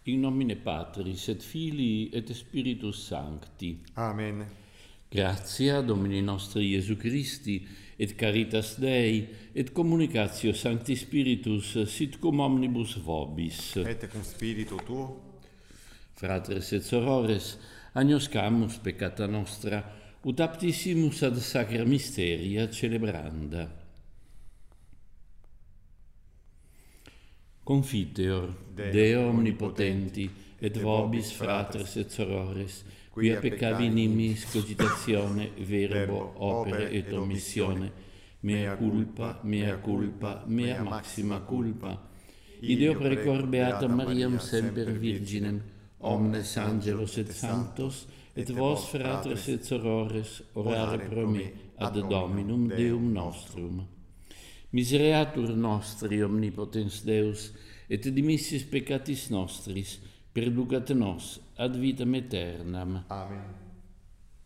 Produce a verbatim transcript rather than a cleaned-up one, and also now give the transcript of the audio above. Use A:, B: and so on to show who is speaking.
A: In nomine Patris et Filii et Spiritus Sancti.
B: Amen.
A: Gratia Domini nostri Iesu Christi, et caritas Dei, et communicatio Sancti Spiritus, sit cum omnibus vobis.
B: Et cum spiritu tuo.
A: Fratres et sorores, agnoscamus peccata nostra, ut aptissimus ad sacra mysteria celebranda. Confiteor, Deo omnipotenti, et vobis fratres et sorores, quia peccavi nimiis cogitatione, verbo, opere et omissione, mea culpa, mea culpa, mea maxima culpa. Ideo precor beata Mariam semper Virginem, omnes angelos et sanctos, et vos fratres et sorores, orare pro me ad Dominum Deum nostrum. Misereatur nostri omnipotens Deus, et dimissis peccatis nostris, perducat nos ad vitam aeternam.
B: Amen.